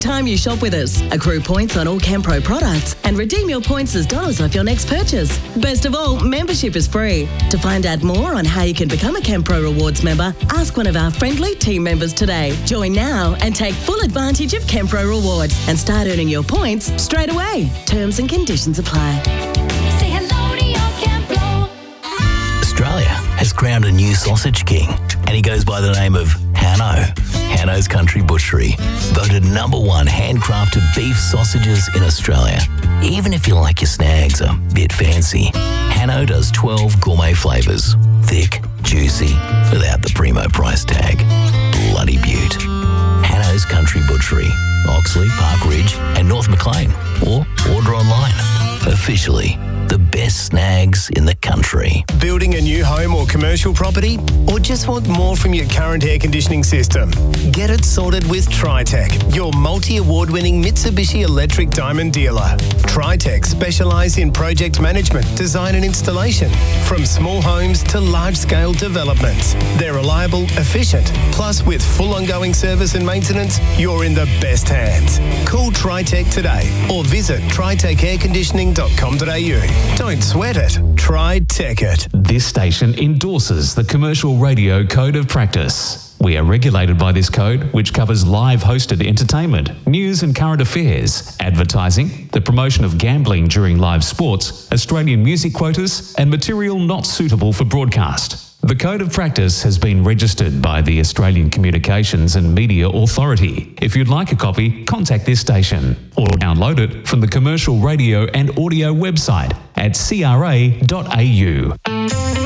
Time you shop with us. Accrue points on all Campro products and redeem your points as dollars off your next purchase. Best of all, membership is free. To find out more on how you can become a Campro Rewards member, ask one of our friendly team members today. Join now and take full advantage of Campro Rewards and start earning your points straight away. Terms and conditions apply. Say hello to your Campro. Australia has crowned a new sausage king, and he goes by the name of Hanno. Hanno's Country Butchery, voted #1 handcrafted beef sausages in Australia. Even if you like your snags a bit fancy, Hanno does 12 gourmet flavours. Thick, juicy, without the primo price tag. Bloody beaut. Hanno's Country Butchery, Oxley, Park Ridge and North Maclean. Or order online. Officially the best snags in the country. Building a new home or commercial property? Or just want more from your current air conditioning system? Get it sorted with Tritech, your multi-award-winning Mitsubishi Electric Diamond dealer. Tritech specialise in project management, design and installation, from small homes to large-scale developments. They're reliable, efficient, plus with full ongoing service and maintenance, you're in the best hands. Call Tritech today or visit tritechairconditioning.com.au. Don't sweat it. Tritech it. This station endorses the Commercial Radio Code of Practice. We are regulated by this code, which covers live hosted entertainment, news and current affairs, advertising, the promotion of gambling during live sports, Australian music quotas, and material not suitable for broadcast. The Code of Practice has been registered by the Australian Communications and Media Authority. If you'd like a copy, contact this station or download it from the Commercial Radio and Audio website at cra.au.